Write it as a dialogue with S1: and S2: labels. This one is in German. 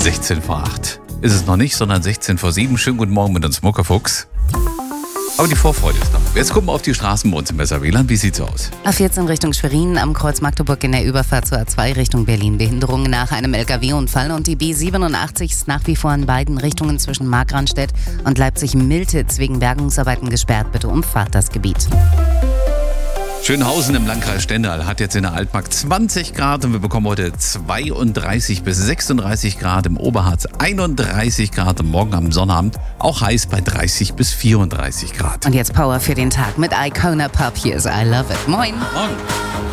S1: 16 vor 8. Ist es noch nicht, sondern 16 vor 7. Schönen guten Morgen mit uns, Muckefuchs. Aber die Vorfreude ist da. Jetzt gucken wir auf die Straßen bei uns im Besserwieland. Wie sieht's aus?
S2: A14 Richtung Schwerin, am Kreuz Magdeburg in der Überfahrt zur A2 Richtung Berlin. Behinderung nach einem LKW-Unfall und die B87 ist nach wie vor in beiden Richtungen zwischen Markranstädt und Leipzig-Miltitz wegen Bergungsarbeiten gesperrt. Bitte umfahrt das Gebiet.
S1: Schönhausen im Landkreis Stendal hat jetzt in der Altmark 20 Grad und wir bekommen heute 32 bis 36 Grad, im Oberharz 31 Grad und morgen am Sonnabend auch heiß bei 30 bis 34 Grad.
S2: Und jetzt Power für den Tag mit Icona Pop. Hier ist I Love It. Moin.
S1: Morgen.